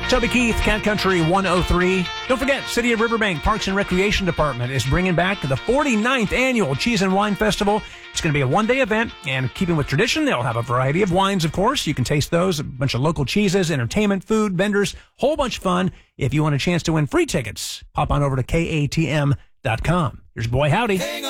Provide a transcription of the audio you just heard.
Toby Keith, Cat Country 103. Don't forget, City of Riverbank Parks and Recreation Department is bringing back the 49th Annual Cheese and Wine Festival. It's going to be a one-day event, and keeping with tradition, they'll have a variety of wines, of course. You can taste those, a bunch of local cheeses, entertainment, food, vendors, whole bunch of fun. If you want a chance to win free tickets, pop on over to KATM.com. Here's Boy Howdy.